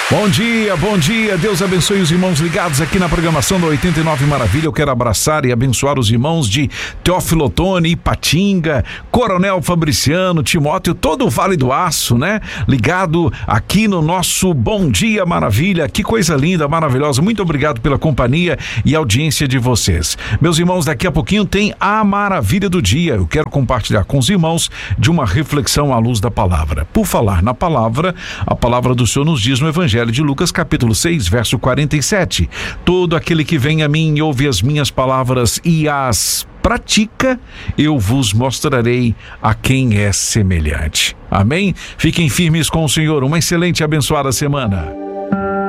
Bom dia, Deus abençoe os irmãos ligados aqui na programação da 89 Maravilha. Eu quero abraçar e abençoar os irmãos de Teófilo Otoni, Ipatinga, Coronel Fabriciano, Timóteo, todo o Vale do Aço, né? Ligado aqui no nosso Bom Dia Maravilha. Que coisa linda, maravilhosa. Muito obrigado pela companhia e audiência de vocês. Meus irmãos, daqui a pouquinho tem a Maravilha do Dia. Eu quero compartilhar com os irmãos de uma reflexão à luz da palavra. Por falar na palavra, a palavra do Senhor nos diz no Evangelho de Lucas, capítulo 6, verso 47. Todo aquele que vem a mim e ouve as minhas palavras e as pratica, eu vos mostrarei a quem é semelhante. Amém? Fiquem firmes com o Senhor. Uma excelente e abençoada semana.